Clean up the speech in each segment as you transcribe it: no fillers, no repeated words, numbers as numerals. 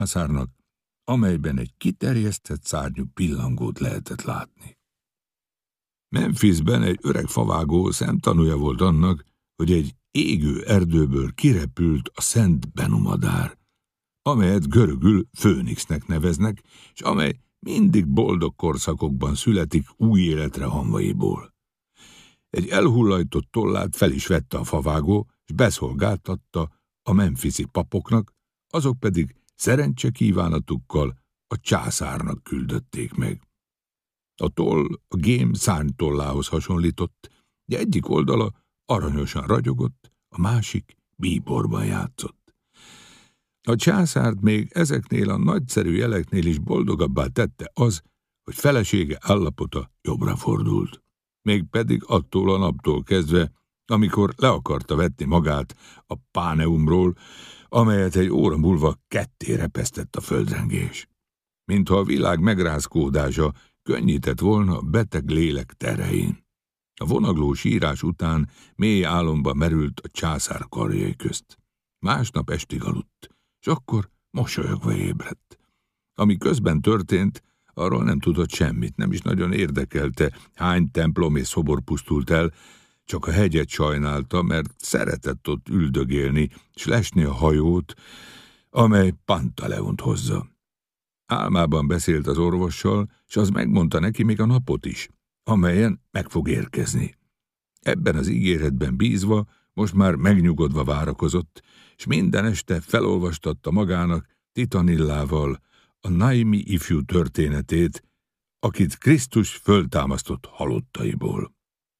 császárnak, amelyben egy kiterjesztett szárnyú pillangót lehetett látni. Memphisben egy öreg favágó szemtanúja volt annak, hogy egy égő erdőből kirepült a Szent Benumadár, amelyet görögül Főnixnek neveznek, és amely mindig boldog korszakokban születik új életre hamvaiból. Egy elhullajtott tollát fel is vette a favágó, és beszolgáltatta a memphisi papoknak, azok pedig szerencsekívánatukkal a császárnak küldötték meg. A toll a gém szárnytollához hasonlított, de egyik oldala aranyosan ragyogott, a másik bíborban játszott. A császárt még ezeknél a nagyszerű jeleknél is boldogabbá tette az, hogy felesége állapota jobbra fordult. Mégpedig attól a naptól kezdve, amikor le akarta vetni magát a páneumról, amelyet egy óra múlva ketté repesztett a földrengés. Mintha a világ megrázkódása könnyített volna a beteg lélek terhein. A vonagló sírás után mély álomba merült a császár karjai közt. Másnap estig aludt, és akkor mosolyogva ébredt. Ami közben történt, arról nem tudott semmit, nem is nagyon érdekelte, hány templom és szobor pusztult el, csak a hegyet sajnálta, mert szeretett ott üldögélni, s lesni a hajót, amely Pantaleont hozza. Álmában beszélt az orvossal, és az megmondta neki még a napot is, amelyen meg fog érkezni. Ebben az ígéretben bízva, most már megnyugodva várakozott, és minden este felolvastatta magának Titanillával a Naimi ifjú történetét, akit Krisztus föltámasztott halottaiból.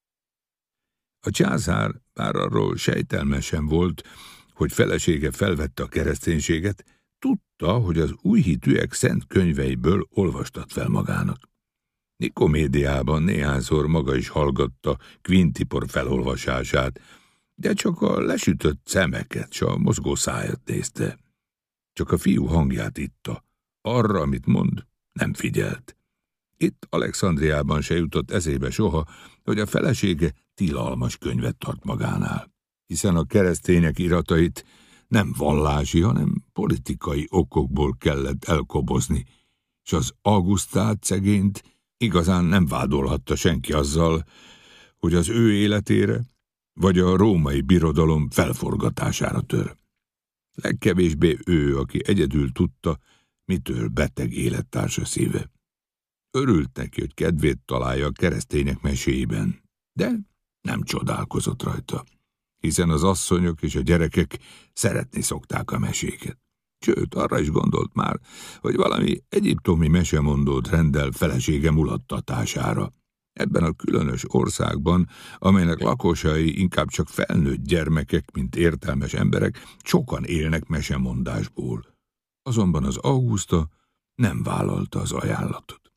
A császár bár arról sejtelmesen volt, hogy felesége felvette a kereszténységet, tudta, hogy az újhitűek szent könyveiből olvastat fel magának. Nikomédiában néhányszor maga is hallgatta Quintipor felolvasását, de csak a lesütött szemeket, s a mozgó szájat nézte. Csak a fiú hangját itta. Arra, amit mond, nem figyelt. Itt Alexandriában se jutott eszébe soha, hogy a felesége tilalmas könyvet tart magánál, hiszen a keresztények iratait nem vallási, hanem politikai okokból kellett elkobozni, és az Augustát szegényt igazán nem vádolhatta senki azzal, hogy az ő életére vagy a római birodalom felforgatására tör. Legkevésbé ő, aki egyedül tudta, mitől beteg élettársa szíve. Örült neki, hogy kedvét találja a keresztények meséiben, de nem csodálkozott rajta, hiszen az asszonyok és a gyerekek szeretni szokták a meséket. Sőt, arra is gondolt már, hogy valami egyiptomi mesemondót rendel felesége mulattatására. Ebben a különös országban, amelynek lakosai inkább csak felnőtt gyermekek, mint értelmes emberek, sokan élnek mesemondásból. Azonban az Augusta nem vállalta az ajánlatot.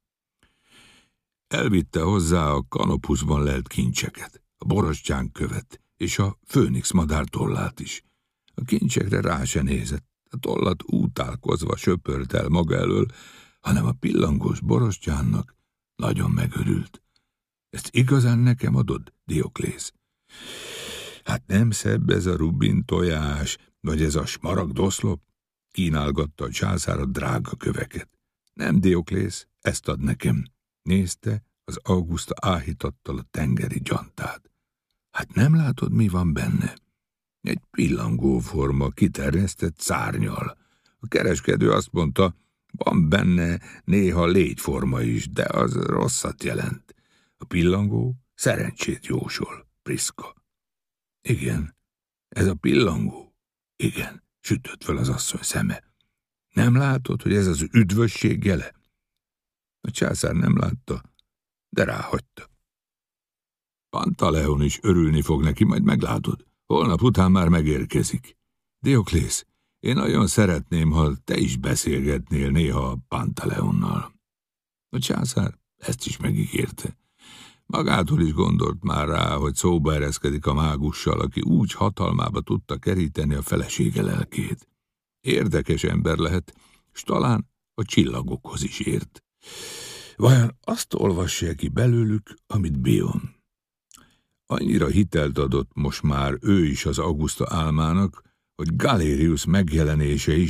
Elvitte hozzá a Kanopuszban lelt kincseket, a borostyán követ és a főnix madár tollát is. A kincsekre rá se nézett, a tollat útálkozva söpört el maga elől, hanem a pillangós borostyánnak nagyon megörült. Ezt igazán nekem adod, Dioklész? Hát nem szebb ez a rubin tojás, vagy ez a smaragdoszlop? Kínálgatta a császár a drága köveket. Nem, Dioklész, ezt ad nekem. Nézte az Augusta áhítattal a tengeri gyantát. Hát nem látod, mi van benne? Egy pillangóforma kiterjesztett szárnnyal. A kereskedő azt mondta, van benne néha légyforma is, de az rosszat jelent. A pillangó szerencsét jósol, Priszka. Igen, ez a pillangó. Igen, sütött fel az asszony szeme. Nem látod, hogy ez az üdvösség jele? A császár nem látta, de ráhagyta. Pantaleon is örülni fog neki, majd meglátod. Holnap után már megérkezik. Dioklész, én nagyon szeretném, ha te is beszélgetnél néha a Pantaleonnal. A császár ezt is megígérte. Magától is gondolt már rá, hogy szóba ereszkedik a mágussal, aki úgy hatalmába tudta keríteni a felesége lelkét. Érdekes ember lehet, s talán a csillagokhoz is ért. Vajon azt olvassa ki belőlük, amit Bion? Annyira hitelt adott most már ő is az Augusta álmának, hogy Galerius megjelenése is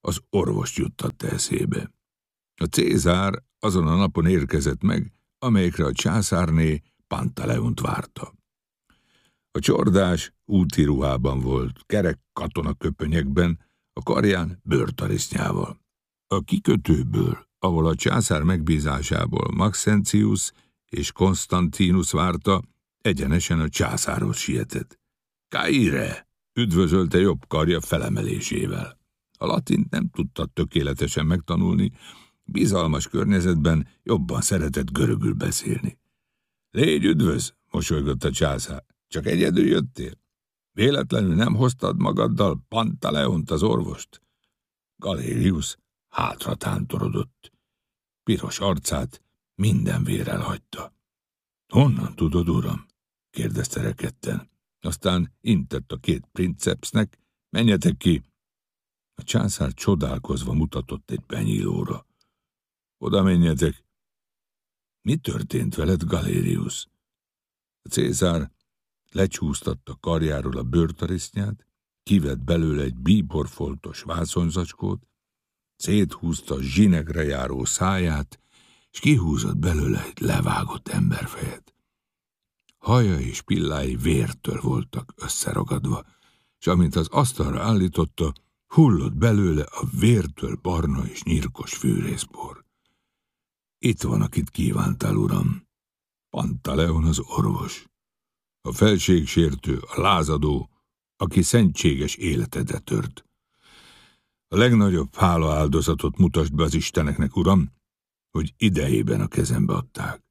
az orvost juttatta eszébe. A Cézár azon a napon érkezett meg, amelyekre a császárné Pantaleont várta. A csordás úti ruhában volt, kerek katonaköpönyekben, a karján bőrtarisznyával. A kikötőből, ahol a császár megbízásából Maxentius és Konstantinus várta, egyenesen a császárhoz sietett. Kaire! Üdvözölte jobb karja felemelésével. A latint nem tudta tökéletesen megtanulni, bizalmas környezetben jobban szeretett görögül beszélni. Légy üdvöz, mosolygott a császár. Csak egyedül jöttél? Véletlenül nem hoztad magaddal Pantaleont, az orvost? Galérius hátra tántorodott. Piros arcát minden vérrel hagyta. Honnan tudod, uram? kérdezte rekedten. Aztán intett a két princepsnek, menjetek ki. A császár csodálkozva mutatott egy penyílóra. Oda menjetek. Mi történt veled, Galérius? A Cézár lecsúsztatta karjáról a bőrtarisznyát, kivett belőle egy bíborfoltos vászonzacskót, széthúzta a zsinegre járó száját, és kihúzott belőle egy levágott emberfejet. Haja és pillái vértől voltak összeragadva, és amint az asztalra állította, hullott belőle a vértől barna és nyírkos fűrészbor. Itt van, akit kívántál, uram. Pantaleon az orvos. A felségsértő, a lázadó, aki szentséges életedre tört. A legnagyobb hála áldozatot mutasd be az isteneknek, uram, hogy idejében a kezembe adták.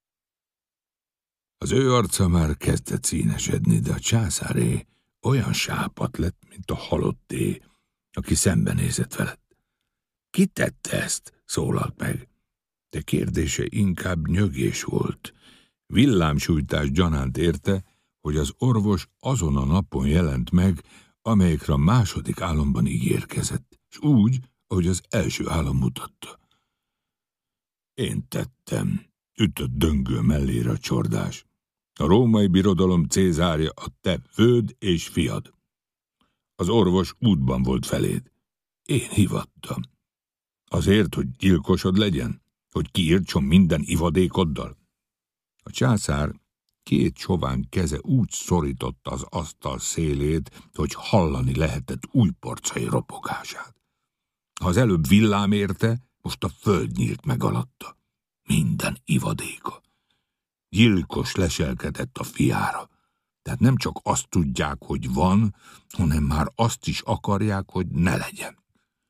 Az ő arca már kezdett színesedni, de a császáré olyan sápadt lett, mint a halotté, aki szembenézett veled. Ki tette ezt? Szólalt meg. De kérdése inkább nyögés volt. Villámsújtás gyanánt érte, hogy az orvos azon a napon jelent meg, amelyekre a második álomban ígérkezett, és úgy, ahogy az első álom mutatta. Én tettem, ütött döngő mellére a csordás. A római birodalom Cézárja a te főd és fiad. Az orvos útban volt feléd. Én hivattam. Azért, hogy gyilkosod legyen? Hogy kiírtson minden ivadékoddal? A császár két sován keze úgy szorította az asztal szélét, hogy hallani lehetett újporcai ropogását. Ha az előbb villám érte, most a föld nyílt meg alatta. Minden ivadéka. Gyilkos leselkedett a fiára. Tehát nem csak azt tudják, hogy van, hanem már azt is akarják, hogy ne legyen.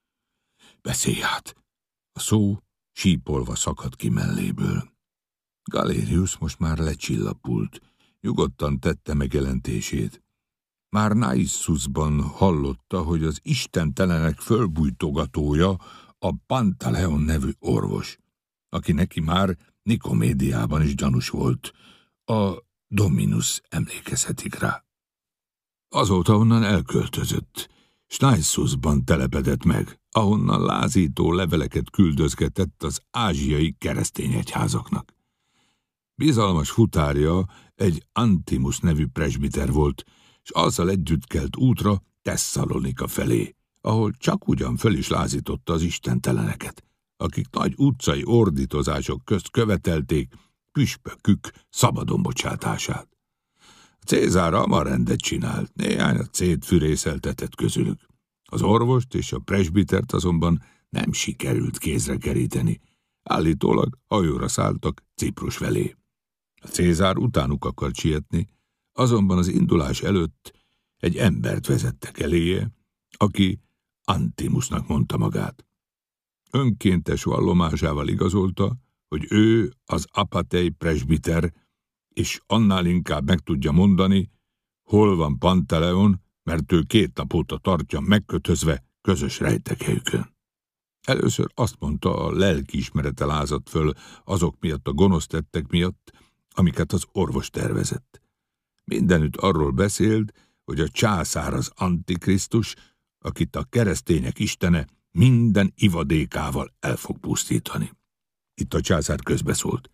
Beszélj át! A szó sípolva szakadt ki melléből. Galérius most már lecsillapult, nyugodtan tette megjelentését. Már Naissusban hallotta, hogy az istentelenek fölbújtogatója a Pantaleon nevű orvos, aki neki már Nikomédiában is gyanús volt. A Dominus emlékezhetik rá. Azóta onnan elköltözött, s Naissusban telepedett meg, ahonnan lázító leveleket küldözgetett az ázsiai keresztény egyházaknak. Bizalmas futárja egy Antimus nevű presbiter volt, s azzal együtt kelt útra Tesszalonika felé, ahol csak ugyan föl is lázította az istenteleneket, akik nagy utcai ordítozások közt követelték püspökük szabadon bocsátását. A Cézár hamar rendet csinált, néhányat szétfürészeltetett közülük. Az orvost és a presbitert azonban nem sikerült kézre keríteni. Állítólag hajóra szálltak Ciprus felé. A Cézár utánuk akart sietni, azonban az indulás előtt egy embert vezettek eléje, aki Antimusnak mondta magát. Önkéntes vallomásával igazolta, hogy ő az apatei presbiter, és annál inkább meg tudja mondani, hol van Pantaleon, mert ő 2 nap óta tartja megkötözve közös rejtekhelyükön. Először azt mondta, a lelkiismerete lázadt föl azok miatt, a gonosz tettek miatt, amiket az orvos tervezett. Mindenütt arról beszélt, hogy a császár az Antikrisztus, akit a keresztények istene minden ivadékával el fog pusztítani. Itt a császár közbeszólt.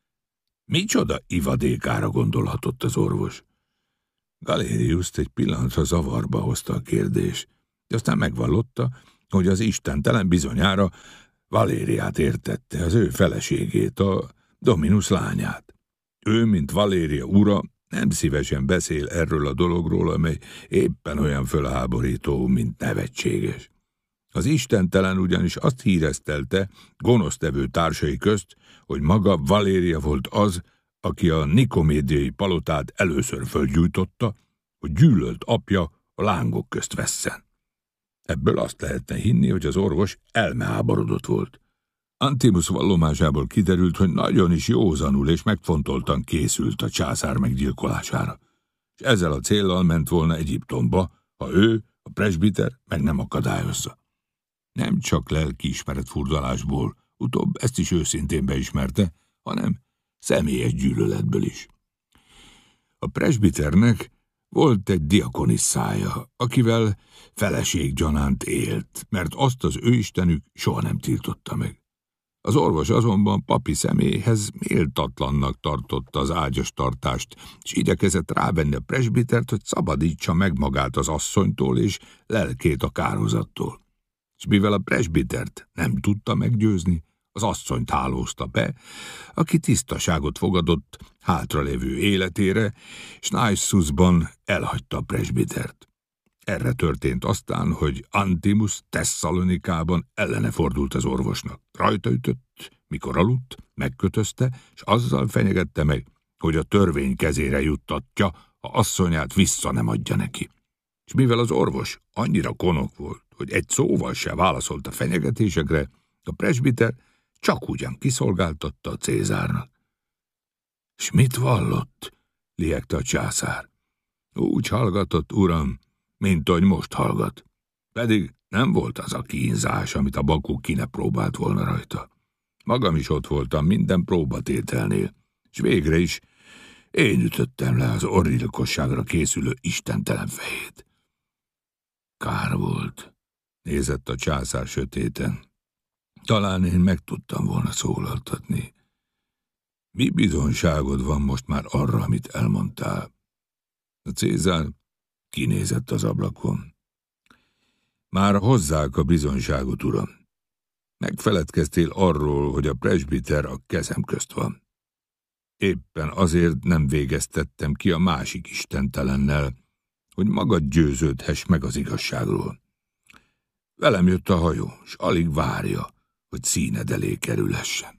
Micsoda ivadékára gondolhatott az orvos? Galériuszt egy pillanatra zavarba hozta a kérdés, de aztán megvallotta, hogy az istentelen bizonyára Valériát értette, az ő feleségét, a Dominus lányát. Ő, mint Valéria ura, nem szívesen beszél erről a dologról, amely éppen olyan fölháborító, mint nevetséges. Az istentelen ugyanis azt híresztelte gonosztevő társai közt, hogy maga Valéria volt az, aki a nikomédiai palotát először fölgyújtotta, hogy gyűlölt apja a lángok közt vesszen. Ebből azt lehetne hinni, hogy az orvos elmeháborodott volt. Antimus vallomásából kiderült, hogy nagyon is józanul és megfontoltan készült a császár meggyilkolására, és ezzel a céllal ment volna Egyiptomba, ha ő, a presbiter, meg nem akadályozza. Nem csak lelkiismeret furdalásból, utóbb ezt is őszintén beismerte, hanem személyes gyűlöletből is. A presbiternek volt egy diakonisszája, akivel feleséggyanánt élt, mert azt az ő istenük soha nem tiltotta meg. Az orvos azonban papi személyhez méltatlannak tartotta az ágyastartást, és igyekezett rávenni a presbitert, hogy szabadítsa meg magát az asszonytól és lelkét a kározattól. És mivel a presbitert nem tudta meggyőzni, az asszonyt hálózta be, aki tisztaságot fogadott hátralévő életére, és Naissusban elhagyta a presbitert. Erre történt aztán, hogy Antimus Tesszalonikában ellene fordult az orvosnak. Rajta ütött, mikor aludt, megkötözte, és azzal fenyegette meg, hogy a törvény kezére juttatja, ha asszonyát vissza nem adja neki. És mivel az orvos annyira konok volt, hogy egy szóval se válaszolt a fenyegetésekre, a presbiter csak ugyan kiszolgáltatta a Cézárnak. S mit vallott? Liegte a császár. Úgy hallgatott, uram, mint ahogy most hallgat. Pedig nem volt az a kínzás, amit a bakó ki ne próbált volna rajta. Magam is ott voltam minden próbatételnél, és végre is én ütöttem le az orrilkosságra készülő istentelen fejét. Kár volt, nézett a császár sötéten. Talán én meg tudtam volna szólaltatni. Mi bizonyságod van most már arra, amit elmondtál? A Cézár kinézett az ablakon. Már hozzák a bizonyságot, uram. Megfeledkeztél arról, hogy a presbiter a kezem közt van. Éppen azért nem végeztettem ki a másik istentelennel, hogy magad győződhess meg az igazságról. Velem jött a hajó, s alig várja, hogy színed elé kerülhessen.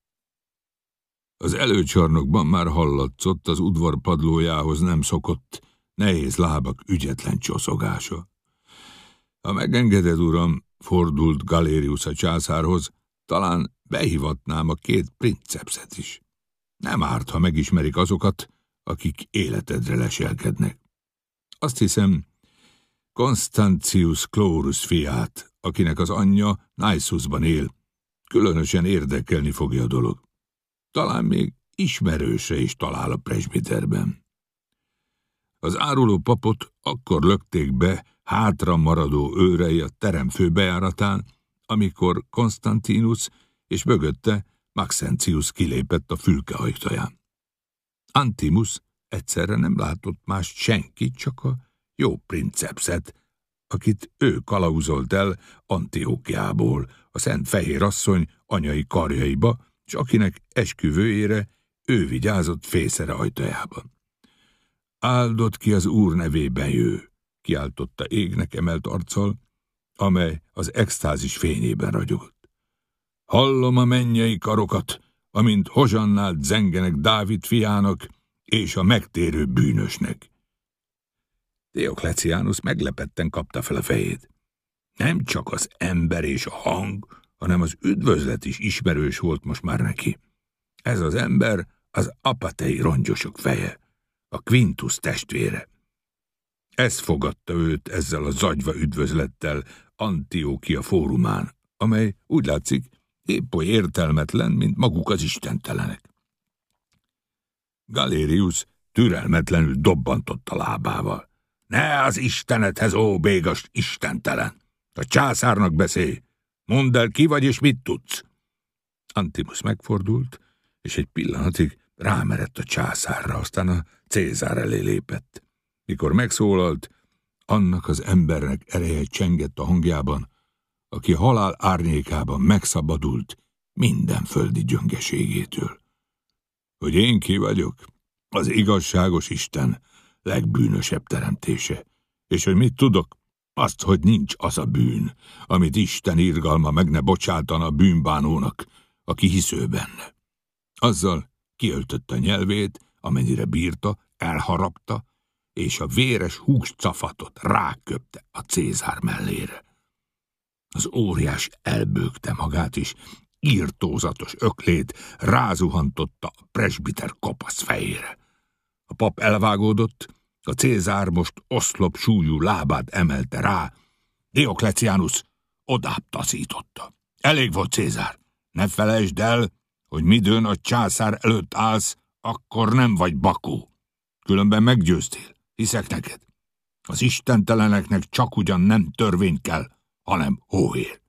Az előcsarnokban már hallatszott az udvar padlójához nem szokott, nehéz lábak ügyetlen csoszogása. Ha megengeded, uram, fordult Galerius a császárhoz, talán behivatnám a két princepszet is. Nem árt, ha megismerik azokat, akik életedre leselkednek. Azt hiszem, Constantius Chlorus fiát, akinek az anyja Naissusban él, különösen érdekelni fogja a dolog. Talán még ismerőse is talál a presbiterben. Az áruló papot akkor lökték be hátra maradó őrei a terem főbejáratán, amikor Constantinus és mögötte Maxentius kilépett a fülke ajtaján. Antimus egyszerre nem látott más senkit, csak a jó princepszet, akit ő kalauzolt el Antiókiából, a Szent Fehér Asszony anyai karjaiba, és akinek esküvőjére ő vigyázott fészere ajtajában. Áldott ki az Úr nevében jő, kiáltotta égnek emelt arccal, amely az extázis fényében ragyogott. Hallom a mennyei karokat, amint hozsannát zengenek Dávid fiának és a megtérő bűnösnek. Dioklecianus meglepetten kapta fel a fejét. Nem csak az ember és a hang, hanem az üdvözlet is ismerős volt most már neki. Ez az ember az apatei rongyosok feje, a Quintus testvére. Ez fogadta őt ezzel a zagyva üdvözlettel Antiókia fórumán, amely úgy látszik épp oly értelmetlen, mint maguk az istentelenek. Galerius türelmetlenül dobbantott a lábával. Ne az istenedhez, ó bégas istentelen! A császárnak beszélj! Mondd el, ki vagy és mit tudsz! Antimus megfordult, és egy pillanatig rámerett a császárra, aztán a Cézár elé lépett. Mikor megszólalt, annak az embernek ereje csengett a hangjában, aki halál árnyékában megszabadult minden földi gyöngeségétől. Hogy én ki vagyok? Az igazságos Isten legbűnösebb teremtése. És hogy mit tudok? Azt, hogy nincs az a bűn, amit Isten irgalma meg ne bocsátana a bűnbánónak, aki hisz ő benne. Azzal kiöltötte a nyelvét, amennyire bírta, elharapta, és a véres húscafatot ráköpte a Cézár mellére. Az óriás elbőgte magát, és írtózatos öklét rázuhantotta a presbiter kopasz fejére. A pap elvágódott, a Cézár most oszlop súlyú lábát emelte rá. Dioklecianus odább taszította. Elég volt, Cézár, ne felejtsd el, hogy midőn a császár előtt állsz, akkor nem vagy bakó. Különben meggyőztél, hiszek neked. Az istenteleneknek csak ugyan nem törvény kell, hanem hóhér.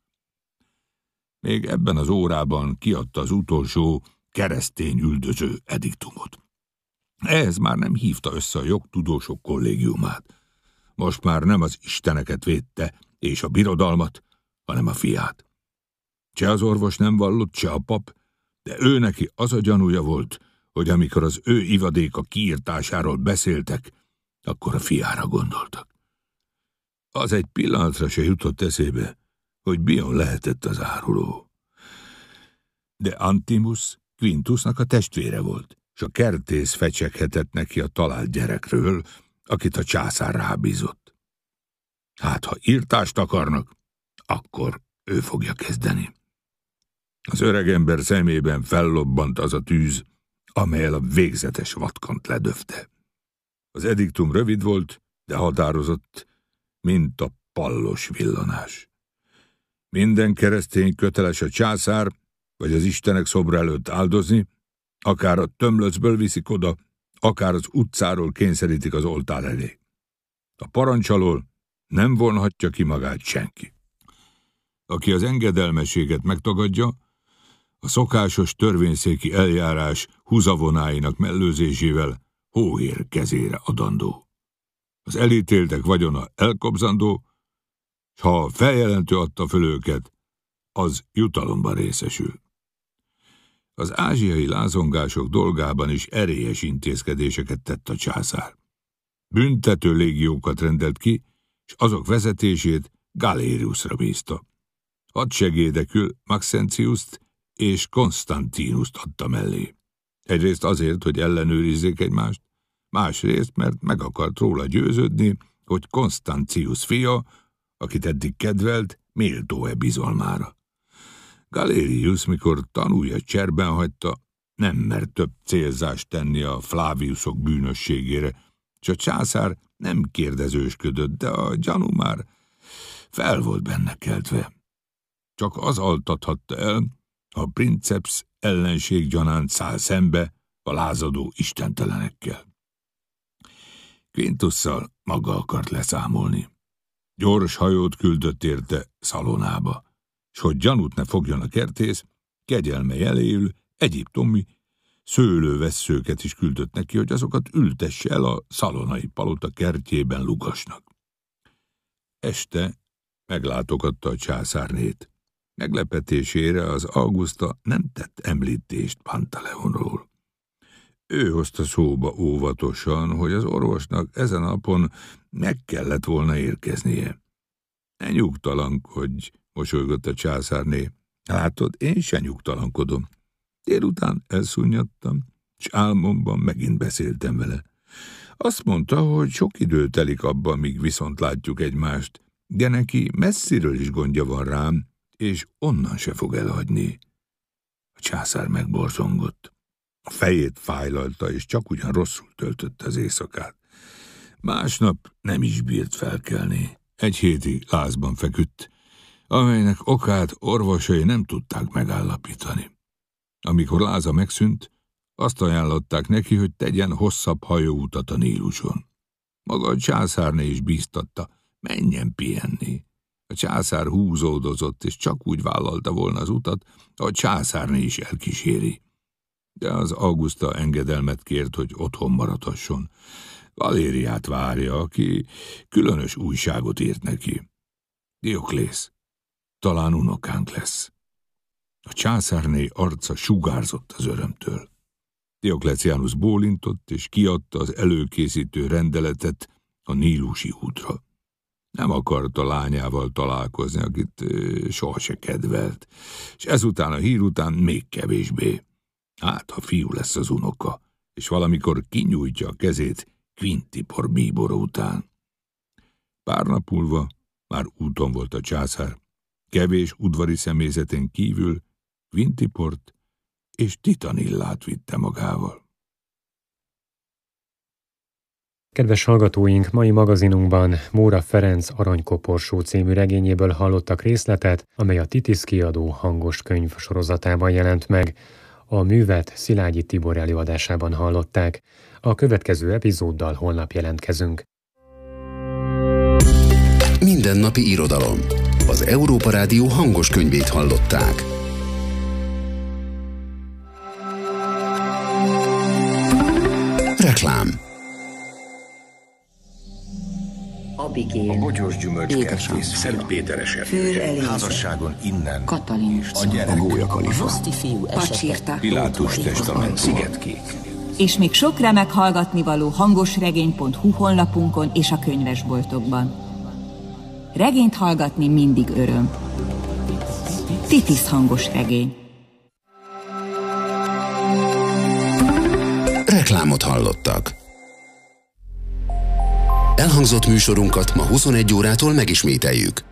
Még ebben az órában kiadta az utolsó keresztény üldöző ediktumot. Ehhez már nem hívta össze a jogtudósok kollégiumát. Most már nem az isteneket védte és a birodalmat, hanem a fiát. Se az orvos nem vallott, se a pap, de ő neki az a gyanúja volt, hogy amikor az ő ivadéka kiirtásáról beszéltek, akkor a fiára gondoltak. Az egy pillanatra se jutott eszébe, hogy Bion lehetett az áruló. De Antimus Quintusnak a testvére volt, és a kertész fecseghetett neki a talált gyerekről, akit a császár rábízott. Hát, ha írtást akarnak, akkor ő fogja kezdeni. Az öregember szemében fellobbant az a tűz, amellyel a végzetes vatkant ledöfte. Az ediktum rövid volt, de határozott, mint a pallos villanás. Minden keresztény köteles a császár, vagy az istenek szobra előtt áldozni, akár a tömlöcből viszik oda, akár az utcáról kényszerítik az oltár elé. A parancs alól nem vonhatja ki magát senki. Aki az engedelmességet megtagadja, a szokásos törvényszéki eljárás húzavonáinak mellőzésével hóhér kezére adandó. Az elítéltek vagyona elkobzandó, s ha a feljelentő adta föl őket, az jutalomban részesül. Az ázsiai lázongások dolgában is erélyes intézkedéseket tett a császár. Büntető légiókat rendelt ki, és azok vezetését Galeriusra bízta. Hadsegédekül Maxentiust és Konstantinust adta mellé. Egyrészt azért, hogy ellenőrizzék egymást, másrészt, mert meg akart róla győződni, hogy Constantius fia, akit eddig kedvelt, méltó-e bizalmára. Galerius, mikor tanuljat cserben hagyta, nem mert több célzást tenni a Flaviusok bűnösségére, és a császár nem kérdezősködött, de a gyanú már fel volt benne keltve. Csak az altathatta el, ha a princeps ellenség gyanánt száll szembe a lázadó istentelenekkel. Quintusszal maga akart leszámolni. Gyors hajót küldött érte Szalonába, s hogy gyanút ne fogjon a kertész, kegyelme jeléül egyiptomi szőlővesszőket is küldött neki, hogy azokat ültesse el a szalonai palota kertjében Lugasnak. Este meglátogatta a császárnét. Meglepetésére az Auguszta nem tett említést Pantaleonról. Ő hozta szóba óvatosan, hogy az orvosnak ezen napon meg kellett volna érkeznie. Ne nyugtalankodj, mosolygott a császárné. Látod, én se nyugtalankodom. Délután elszunnyadtam, s álmomban megint beszéltem vele. Azt mondta, hogy sok idő telik abban, míg viszont látjuk egymást, de neki messziről is gondja van rám, és onnan se fog elhagyni. A császár megborzongott. A fejét fájlalta, és csak ugyan rosszul töltötte az éjszakát. Másnap nem is bírt felkelni. Egy hétig lázban feküdt, amelynek okát orvosai nem tudták megállapítani. Amikor láza megszűnt, azt ajánlották neki, hogy tegyen hosszabb hajóutat a Níluson. Maga a császárné is bíztatta, menjen pihenni. A császár húzódozott, és csak úgy vállalta volna az utat, ha a császárné is elkíséri. De az Auguszta engedelmet kért, hogy otthon maradhasson. Valériát várja, aki különös újságot írt neki. Dioklész, talán unokánk lesz. A császárné arca sugárzott az örömtől. Dioklecianus bólintott, és kiadta az előkészítő rendeletet a nílusi útra. Nem akart a lányával találkozni, akit soha se kedvelt, és ezután a hír után még kevésbé. Hát, ha fiú lesz az unoka, és valamikor kinyújtja a kezét Quintipor bíbora után. Pár nap múlva már úton volt a császár, kevés udvari személyzetén kívül Quintiport és Titanillát vitte magával. Kedves hallgatóink, mai magazinunkban Móra Ferenc Aranykoporsó című regényéből hallottak részletet, amely a Titis kiadó hangos könyv sorozatában jelent meg. A művet Szilágyi Tibor előadásában hallották. A következő epizóddal holnap jelentkezünk. Mindennapi irodalom. Az Európa Rádió hangos könyvét hallották. Reklám. Abigél, a bogyós gyümölcskertész, Szentpéteres házasságon innen, Katalin, a gyerek, a Gólya-Kalifa, Roszti fiú esete, Pilátus testament, Szigetkék. És még sok remek hallgatnivaló hangosregény.hu honlapunkon és a könyvesboltokban. Regényt hallgatni mindig öröm. Titis hangos regény. Reklámot hallottak. Elhangzott műsorunkat ma 21 órától megismételjük.